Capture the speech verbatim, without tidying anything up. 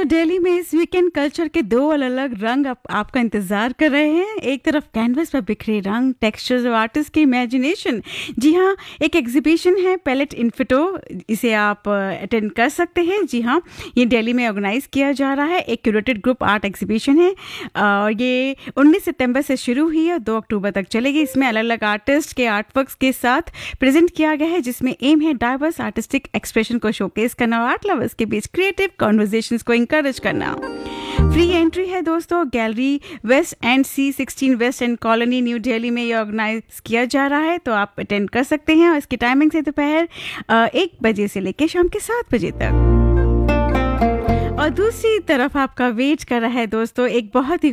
दिल्ली में इस weekend culture के दो अलग-अलग रंग आप, आपका इंतजार कर रहे हैं। एक तरफ कैनवस पर बिखरे रंग, टेक्सचर्स और आर्टिस्ट की इमेजिनेशन। जी हाँ, एक एग्जीबिशन है पैलेट इन्फिटो, इसे आप अटेंड कर सकते हैं। जी हाँ, ये दिल्ली में ऑर्गेनाइज किया जा रहा है। एक क्यूरेटेड ग्रुप आर्ट एग्जीबिशन है और ये उन्नीस सितंबर से शुरू हुई है, दो अक्टूबर तक चलेगी। इसमें अलग-अलग आर्टिस्ट के आर्टवर्क्स के साथ प्रेजेंट किया गया है, जिसमें एम है डाइवर्स आर्टिस्टिक एक्सप्रेशन को शोकेस करना और आर्ट लवर्स के बीच क्रिएटिव कॉन्वर्जेशंस को इंकरेज करना। फ्री एंट्री है दोस्तों। Gallery waste and C sixteen waste and colony new Delhi में ये ऑर्गेनाइज किया जा रहा है, तो आप अटेंड कर सकते हैं। और इसकी टाइमिंग है दोपहर एक बजे से लेकर शाम के सात बजे तक। और दूसरी तरफ आपका वेट कर रहा है दोस्तों एक बहुत ही